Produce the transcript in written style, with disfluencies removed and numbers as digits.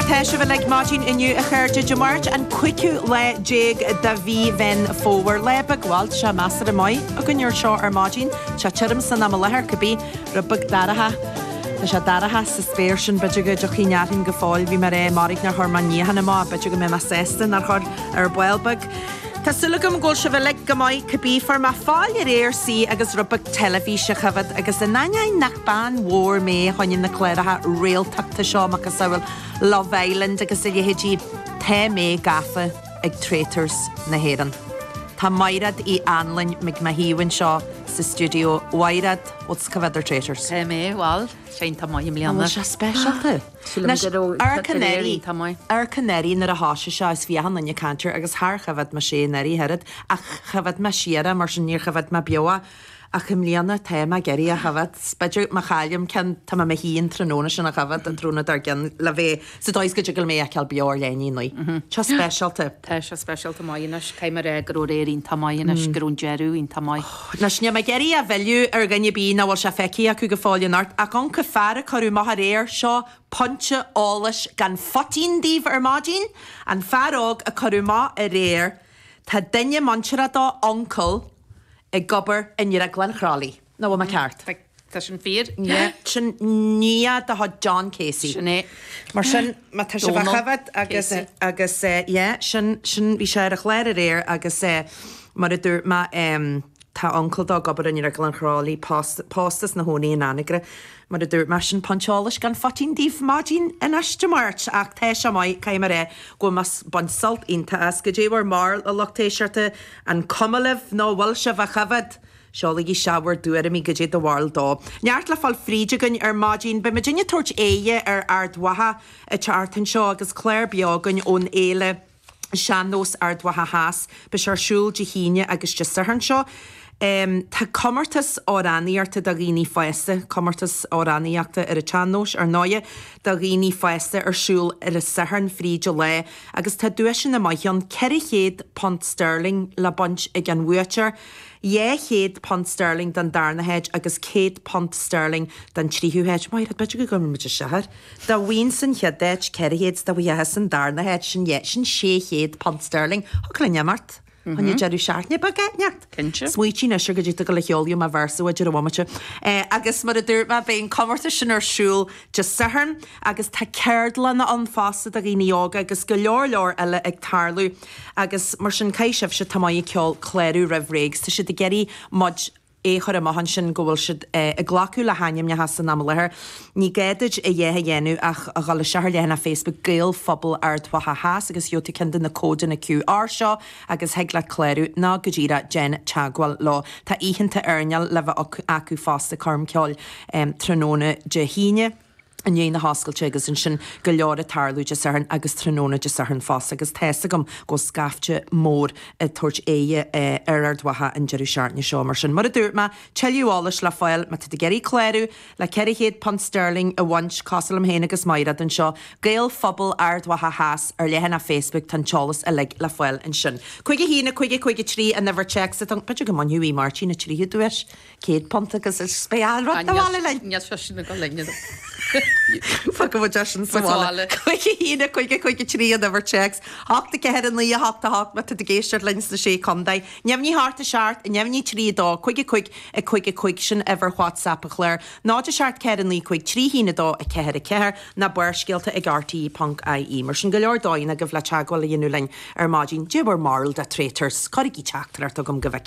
Teisha bheith le máidín inniu a chuirde de mairt an cuiiciú le déag da bhí ven fóhar le bagháil se measar a mai a gúneir seo ar máidín se tírim san am lethir cabbí rubag daratha na se daratha sa spéir sin beidir go do chinearin go fáil bhí mar marig na thormaníhanna má beidir go mé mar séstan ar chur ar builbag. Tá sulagam ggóil se bheith le go maiid cabbí far má fáil ar éir sí agus rubag telefíse chafad agus a naine nach ban mhór mé chuinn na cléiretha réaltachta seo agus saoil Love Island agus a dhéhéidí té mé gafa ag Traitors na héan. Tá mairad í anlainn mig ma híhann seo sa studio wairad what's cafadar Traitors. Té mé, wel, féin tá mai mlianna. Tá specialta. Ar caneri nar a háise seo is bhíhan na cantir agus thar chafad ma sé narí herad ach chafad ma siara mar sin níor chafad ma bioa a chymlianna téma geri a chafad beidir ma chaliam cen tá ma híon tróna sin a chafad an tróna dar gan le bheith sa dóis go jigil mé a ceal beor léní nui. Tá specialta. Tá se specialta maianas caiimar gró éirín tá maianas grún jeú ín tá mai. Nas ne ma geri a bheú ar gannne bí na bhil se feici acu go fáilin art a gan go fear choú math réir seo ponche álas gan fotín díh ar mádín an fearóg a choú má a réir tá daine manchara dá oncle ag gobar in ar a Glenchrálaí. Na bhfuil ma ceart. Tá sin fír? Sin nia de ha John Casey. Sinné. Mar sin ma tá se bhachafad agus sin bhí sé a chléir a réir agus mar a dúr ma tá oncle dá gobar in ar a Glenchrálaí pástas na hónaí in anigre mar a dúr mar sin panchálas gan fotín díh mádín in eiste mát ach té se mai caiimar go mas ban salt ínta as go dé war mar a lochtéisiirte an cummalih nó bhil se bhachafad seolalaí seabhar dúar mí go dé do bháil dá. Neart le fáil fríide gunn ar mádín be Virginia tuairt éige ar ardwatha a teartan seo agus Claire beaggan ón éile seanós ardwatha háas be searsúil de híine agus de sahan seo. Tá commartas áráníarta da rií feiste, commartas áráníachta ar a teanós ar 9 da rií feiste ar siúil ar a saharn fríide le agus tá dúisin na maion 400 pond sterling le bunt ag an Witcher, 100 pond sterling dan darnahéid agus 100 pond sterling dan tríthúhéid mair beidir go gomar muidir sehar. Da bhíon san cheadéid 400 da bhí san darnahéid sin 600 pond sterling ho clinne mart. Hanne jeú seaartne bag neart. Smuotí na go dtí go le cheolúm a bharsa idir bhhaite. Agus mar a dúr me bhéon commarta sin arsúil de saharn agus tá ceirdla na anfása a rií yoga agus go leor eile ag tarlú agus mar sin caiisih se tamáí ceol chléirú rahréigs tá si de geirí mud échar a mahan sin gohfuil siad a ghlaú le haim ne hasan am lethir. Ní géidir a dhéthe dhéanú ach a gáil sehar lehanana Facebook gail fphobal ardwatha háas agus dúirta cinan na códan na QR seo agus heagla cléirú ná go ddíra Jen teagháil lá. Tá íhinnta airneal le bheith acu fásta carm ceáil tróna de híine. An dhéana háscailte agus sin go leor a tarlú de saharn agus tróna de saharn fás agus teessa gom go scafte mór a tuairt éige ar ardwatha an jeú seaartne seo mar sin. Mar a dúirt me teúálas le fáil me de geirí cléirú le 400 pond sterling a bhaint Castle am héana agus mairad an seo gail fphobal ardwatha háas ar lehanana Facebook tan teolalas a le fáil an sin. Chuige hína chuige trí a never check sa beidir go manúí martí na tríú dúis 100 pond agus is spéal ráháile le sin go lenne. Fa go bh sin sáile. Chuige hína chuige trí a never checks. Háta cehead an lí háta me de géisteir lins na sé condaid. Neamní háta seart a neamní trí dá chuige sin ever WhatsApp a chléir. Náidir seart cead an lí chuig trí hína dá a cehead a ceir na buircéalta ag RTE.ie mar sin go leor dáin a go bhla teagháil a dhéanú lein ar mádín dibbar marl de Traitors. Corigí teachtar a gom go bheith